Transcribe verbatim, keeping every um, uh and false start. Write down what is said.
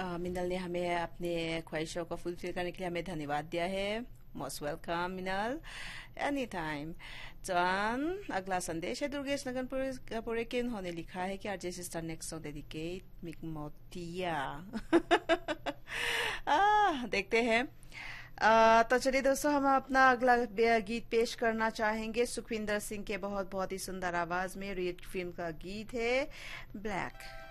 अ, मिनल ने हमें अपने ख्वाहिशों को फुलफिल करने के लिए हमें धन्यवाद दिया है। मोस्ट वेलकम मिनल, एनी टाइम। चौन अगला संदेश है दुर्गेश नगरपुरे के, उन्होंने लिखा है कि RJ sister next song dedicate मिकमोतिया। आ, देखते हैं। आ, तो चलिए दोस्तों, हम अपना अगला गीत पेश करना चाहेंगे सुखविंदर सिंह के बहुत बहुत ही सुंदर आवाज में। रेड फिल्म का गीत है ब्लैक।